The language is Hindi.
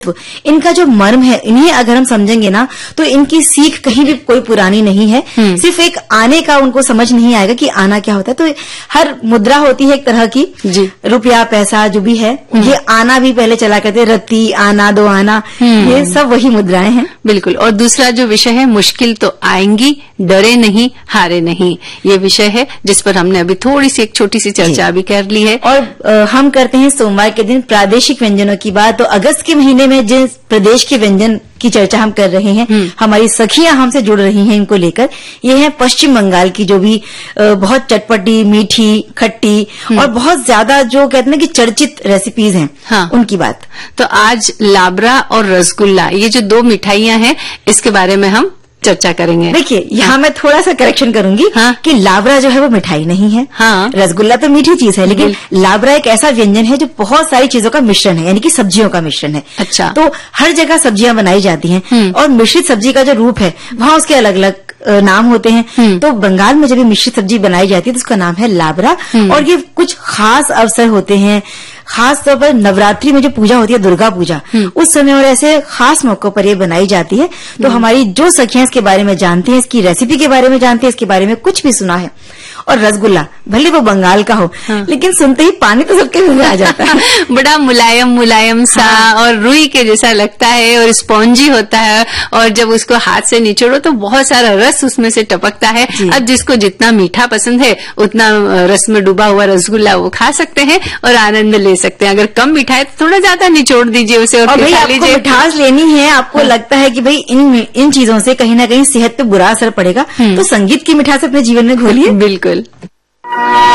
इनका जो मर्म है, इन्हें अगर हम समझेंगे ना तो इनकी सीख कहीं भी कोई पुरानी नहीं है। सिर्फ एक आने का उनको समझ नहीं आएगा कि आना क्या होता है। तो हर मुद्रा होती है एक तरह की, रुपया पैसा जो भी है, ये आना भी पहले चला करते, रत्ती आना दो आना, ये सब वही मुद्राएं हैं। बिल्कुल। और दूसरा जो विषय है, मुश्किल तो आएंगी, डरे नहीं, हारे नहीं, ये विषय है जिस पर हमने अभी थोड़ी सी एक छोटी सी चर्चा भी कर ली है। और हम करते हैं सोमवार के दिन प्रादेशिक व्यंजनों की बात। तो अगस्त के महीने में जिस प्रदेश के व्यंजन की चर्चा हम कर रहे हैं, हमारी सखियां हमसे जुड़ रही हैं इनको लेकर, ये है पश्चिम बंगाल की जो भी बहुत चटपटी, मीठी, खट्टी और बहुत ज्यादा जो कहते हैं कि चर्चित रेसिपीज हैं, उनकी बात। तो आज लाबरा और रसगुल्ला, ये जो दो मिठाइयां हैं, इसके बारे में हम चर्चा करेंगे। देखिए, यहाँ मैं थोड़ा सा करेक्शन करूंगी कि लाबरा जो है वो मिठाई नहीं है। रसगुल्ला तो मीठी चीज है, लेकिन लाबरा एक ऐसा व्यंजन है जो बहुत सारी चीजों का मिश्रण है, यानी कि सब्जियों का मिश्रण है। अच्छा। तो हर जगह सब्जियां बनाई जाती हैं और मिश्रित सब्जी का जो रूप है वहाँ उसके अलग अलग नाम होते हैं। तो बंगाल में जब भी मिश्रित सब्जी बनाई जाती है तो उसका नाम है लाबरा। और ये कुछ खास अवसर होते हैं, खास तौर पर नवरात्रि में जो पूजा होती है, दुर्गा पूजा, उस समय और ऐसे खास मौकों पर ये बनाई जाती है। तो हमारी जो सखियां इसके बारे में जानती हैं, इसकी रेसिपी के बारे में जानती हैं, इसके बारे में कुछ भी सुना है। और रसगुल्ला भले वो बंगाल का हो, लेकिन सुनते ही पानी तो सबके मुंह में आ जाता है। बड़ा मुलायम मुलायम सा और रुई के जैसा लगता है और स्पॉन्जी होता है, और जब उसको हाथ से निचोड़ो तो बहुत सारा रस उसमें से टपकता है। अब जिसको जितना मीठा पसंद है उतना रस में डूबा हुआ रसगुल्ला वो खा सकते हैं और आनंद ले सकते हैं। अगर कम मीठा है तो थोड़ा ज्यादा निचोड़ दीजिए उसे और भाई आपको मिठास लेनी है, आपको लगता है कि भाई इन चीजों से कहीं ना कहीं सेहत पे बुरा असर पड़ेगा, तो संगीत की मिठास अपने जीवन में घोलिए। बिल्कुल।